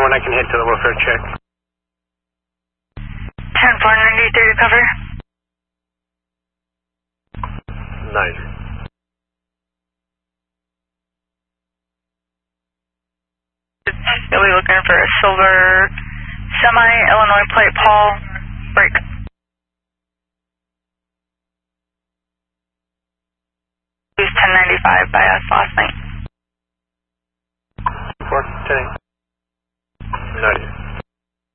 when I can head to the welfare check. 10-493 to cover. 9. You'll be looking for a silver semi, Illinois plate, Paul, break. He was 1095 by us last night. 4, 10. 90.